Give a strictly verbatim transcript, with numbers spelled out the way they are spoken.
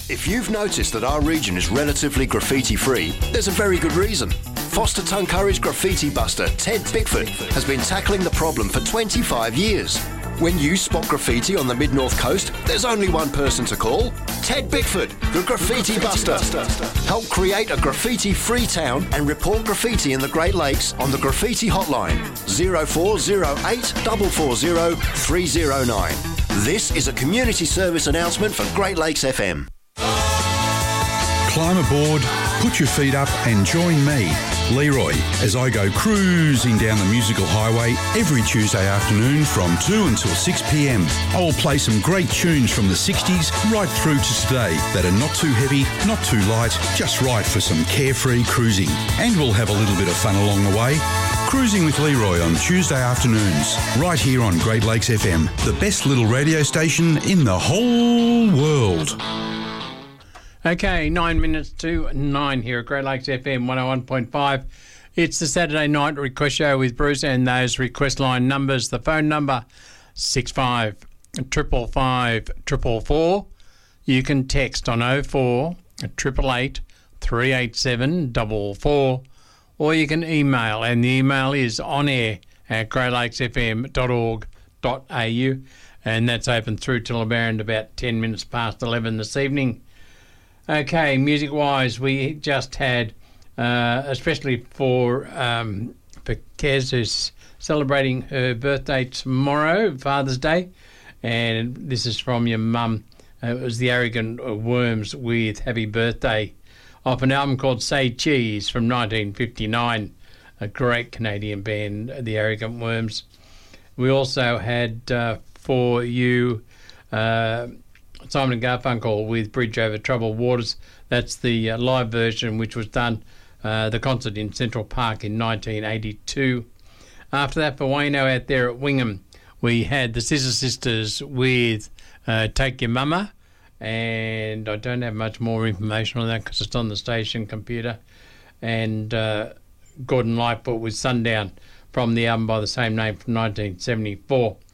If you've noticed that our region is relatively graffiti-free, there's a very good reason. Foster Tuncurry's graffiti buster, Ted Bickford, has been tackling the problem for twenty-five years. When you spot graffiti on the Mid-North Coast, there's only one person to call. Ted Bickford, the Graffiti Buster. Help create a graffiti-free town and report graffiti in the Great Lakes on the Graffiti Hotline, zero four zero eight, four four zero, three zero nine. This is a community service announcement for Great Lakes F M. Climb aboard, put your feet up and join me, Leroy, as I go cruising down the musical highway every Tuesday afternoon from two until six p m. I will play some great tunes from the sixties right through to today that are not too heavy, not too light, just right for some carefree cruising. And we'll have a little bit of fun along the way. Cruising with Leroy on Tuesday afternoons, right here on Great Lakes F M, the best little radio station in the whole world. Okay, nine minutes to nine here at Great Lakes F M one oh one point five. It's the Saturday night request show with Bruce, and those request line numbers, the phone number six five five five five four four. You can text on oh four eight eight eight, three eight seven four four, or you can email, and the email is on air at great lakes f m dot org dot a u, and that's open through till around about ten minutes past eleven this evening. Okay, music-wise, we just had, uh, especially for um, for Kez, who's celebrating her birthday tomorrow, Father's Day, and this is from your mum. Uh, it was the Arrogant Worms with Happy Birthday, off an album called Say Cheese from nineteen fifty-nine, a great Canadian band, the Arrogant Worms. We also had uh, for you... Uh, Simon and Garfunkel with Bridge Over Troubled Waters. That's the uh, live version, which was done, uh, the concert in Central Park in nineteen eighty-two. After that, for Wayno out there at Wingham, we had the Scissor Sisters with uh, Take Your Mama, and I don't have much more information on that because it's on the station computer. And uh, Gordon Lightfoot with Sundown from the album by the same name from nineteen seventy-four.